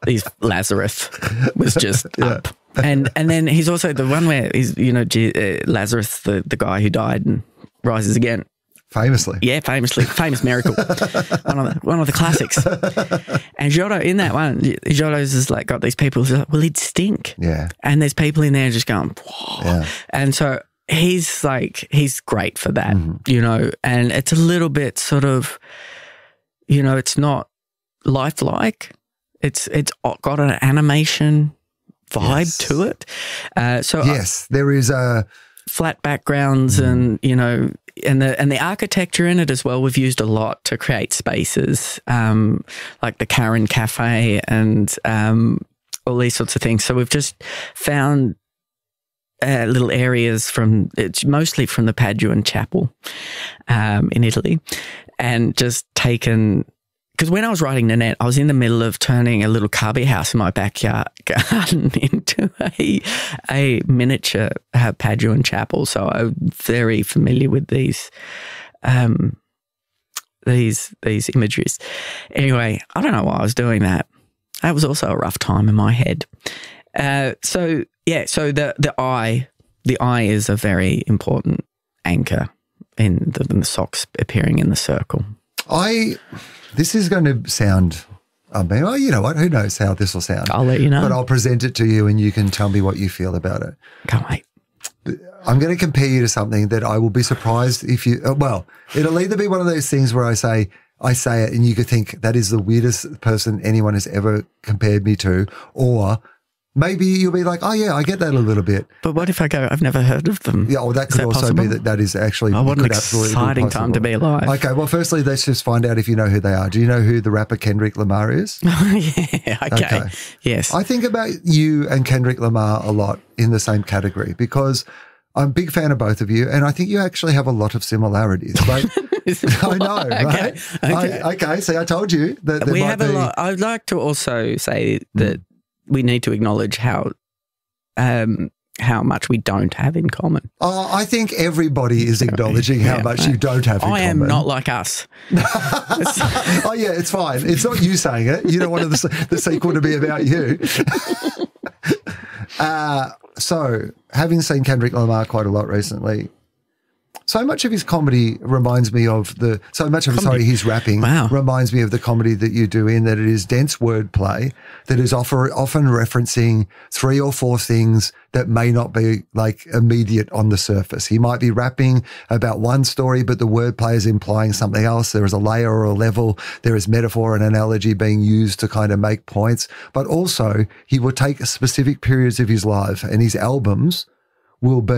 He's Lazarus was just up. And then he's also the one where he's, Lazarus, the guy who died and rises again. Famously. Yeah, famous miracle. one of the classics. And Giotto, in that one, Giotto's just like got these people who's like, well, he'd stink. Yeah. And there's people in there just going, whoa. Yeah. And so he's great for that, and it's a little bit sort of, it's not lifelike. It's got an animation vibe to it. There is a flat backgrounds and, and the architecture in it as well. We've used a lot to create spaces, like the Karen Cafe and all these sorts of things. So we've just found little areas it's mostly from the Paduan Chapel in Italy, and just taken, because when I was writing Nanette, I was in the middle of turning a little cubby house in my backyard garden into a miniature Paduan Chapel. So I'm very familiar with these imageries. Anyway, I don't know why I was doing that. That was also a rough time in my head. So the eye is a very important anchor in the socks appearing in the circle. This is going to sound, you know what? Who knows how this will sound? I'll let you know. But I'll present it to you and you can tell me what you feel about it. Can't wait. I'm going to compare you to something that I will be surprised if you, it'll either be one of those things where I say it and you could think that is the weirdest person anyone has ever compared me to, or maybe you'll be like, oh, yeah, I get that a little bit. But what if I go, I've never heard of them? Yeah, well, that could also be that is actually what an exciting time to be alive. Okay, well, firstly, let's just find out if you know who they are. Do you know who the rapper Kendrick Lamar is? Yeah, okay. Yes. I think about you and Kendrick Lamar a lot in the same category because I'm a big fan of both of you and I think you actually have a lot of similarities. Like, I know, right? Okay, see, I told you that we have a lot. I'd like to also say that we need to acknowledge how much we don't have in common. Oh, I think everybody is acknowledging how much you don't have in common. I am not like us. Oh, yeah, it's fine. It's not you saying it. You don't want the sequel to be about you. So, having seen Kendrick Lamar quite a lot recently, so much of his comedy reminds me of his rapping reminds me of the comedy that you do in that it is dense wordplay that is often referencing 3 or 4 things that may not be like immediate on the surface. He might be rapping about one story, but the wordplay is implying something else. There is a layer or a level. There is metaphor and analogy being used to kind of make points. But also he will take specific periods of his life and his albums will be